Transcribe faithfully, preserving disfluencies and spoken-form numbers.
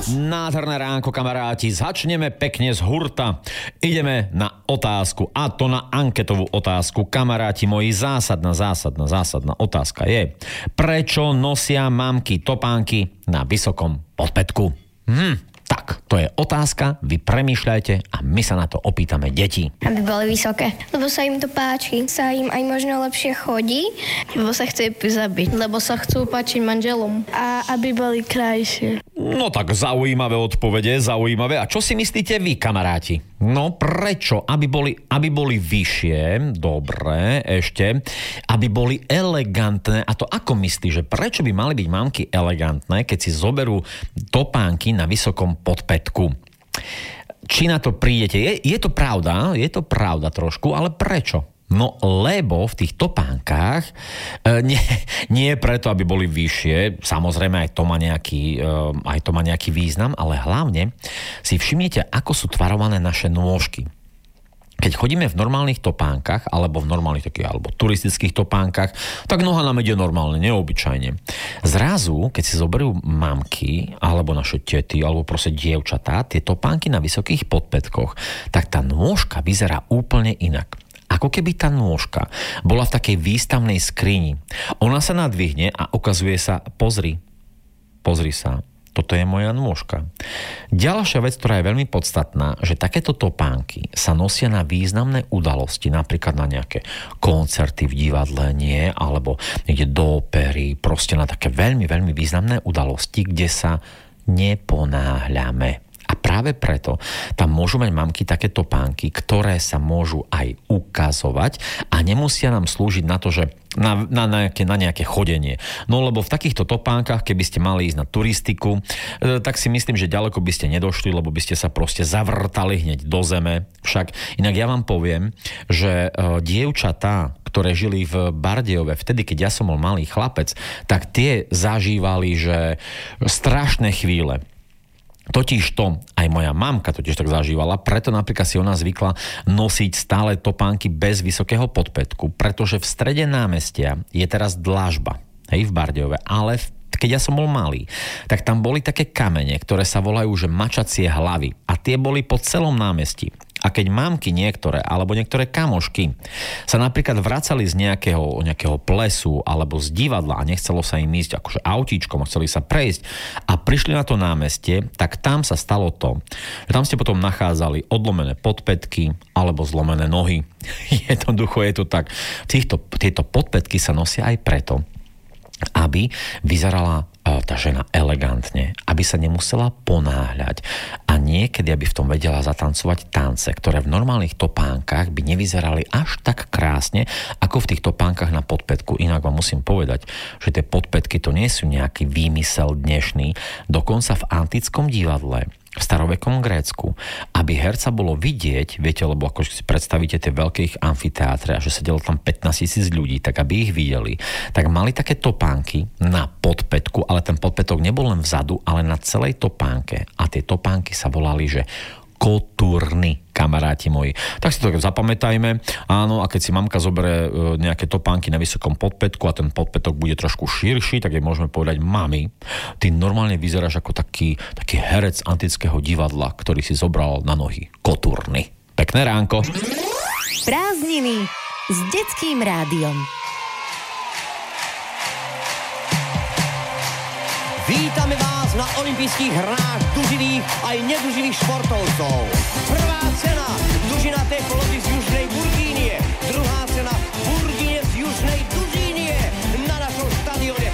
Nádherné ránko, kamaráti. Začneme pekne z hurta. Ideme na otázku, a to na anketovú otázku. Kamaráti moji, zásadná, zásadná, zásadná otázka je, prečo nosia mamky topánky na vysokom podpätku? Hm. Tak, to je otázka, vy premýšľajte a my sa na to opýtame deti. Aby boli vysoké, lebo sa im to páči. Sa im aj možno lepšie chodí, lebo sa chce zabiť, lebo sa chcú páčiť manželom. A aby boli krajšie. No tak zaujímavé odpovede, zaujímavé. A čo si myslíte vy, kamaráti? No prečo? Aby boli, aby boli vyššie, dobre, ešte, aby boli elegantné. A to ako myslíš, že prečo by mali byť mamky elegantné, keď si zoberú topánky na vysokom podpätku? Či na to prídete? Je, je to pravda, je to pravda trošku, ale prečo? No lebo v tých topánkach e, nie, nie preto, aby boli vyššie, samozrejme aj to má nejaký, e, aj to má nejaký význam, ale hlavne si všimnite, ako sú tvarované naše nôžky. Keď chodíme v normálnych topánkach, alebo v normálnych takých, alebo turistických topánkach, tak noha nám ide normálne, neobyčajne. Zrazu, keď si zoberú mamky, alebo naše tety, alebo proste dievčatá, tie topánky na vysokých podpätkoch, tak tá nôžka vyzerá úplne inak. Ako keby tá nôžka bola v takej výstavnej skrini. Ona sa nadvihne a ukazuje sa, pozri, pozri sa, toto je moja nôžka. Ďalšia vec, ktorá je veľmi podstatná, že takéto topánky sa nosia na významné udalosti, napríklad na nejaké koncerty v divadle, nie, alebo niekde do opery, proste na také veľmi, veľmi významné udalosti, kde sa neponáhľame. A práve preto tam môžu mať mamky také topánky, ktoré sa môžu aj ukazovať a nemusia nám slúžiť na to, že na, na, nejaké, na nejaké chodenie. No lebo v takýchto topánkach, keby ste mali ísť na turistiku, e, tak si myslím, že ďaleko by ste nedošli, lebo by ste sa proste zavrtali hneď do zeme. Však inak ja vám poviem, že e, dievčatá, ktoré žili v Bardejove, vtedy, keď ja som bol malý chlapec, tak tie zažívali, že strašné chvíle. Totiž to, aj moja mamka totiž tak zažívala, preto napríklad si ona zvykla nosiť stále topánky bez vysokého podpätku, pretože v strede námestia je teraz dlážba, hej, v Bardejove, ale v keď ja som bol malý, tak tam boli také kamene, ktoré sa volajú, že mačacie hlavy. A tie boli po celom námestí. A keď mamky niektoré, alebo niektoré kamošky sa napríklad vracali z nejakého, nejakého plesu alebo z divadla a nechcelo sa im ísť akože autíčkom, chceli sa prejsť a prišli na to námestie, tak tam sa stalo to, že tam ste potom nachádzali odlomené podpätky alebo zlomené nohy. Jednoducho je to tak. Týchto, tieto podpätky sa nosia aj preto, aby vyzerala tá žena elegantne, aby sa nemusela ponáhľať a niekedy, aby v tom vedela zatancovať tance, ktoré v normálnych topánkach by nevyzerali až tak krásne, ako v tých topánkach na podpätku. Inak vám musím povedať, že tie podpätky to nie sú nejaký výmysel dnešný, dokonca v antickom divadle, v starovekom Grécku, aby herca bolo vidieť, viete, lebo ako si predstavíte tie veľké amfiteátre a že sedelo tam pätnásť tisíc ľudí, tak aby ich videli, tak mali také topánky na podpätku, ale ten podpätok nebol len vzadu, ale na celej topánke. A tie topánky sa volali, že kotúrny, kamaráti moji. Tak si to zapamätajme. Áno, a keď si mamka zoberie nejaké topánky na vysokom podpätku a ten podpätok bude trošku širší, tak jej môžeme povedať, mami, ty normálne vyzeráš ako taký, taký herec antického divadla, ktorý si zobral na nohy kotúrny. Pekné ránko. Prázdniny s detským rádiom. Vítame vás na olympijských hrách duživých aj neduživých športovcov. Prvá cena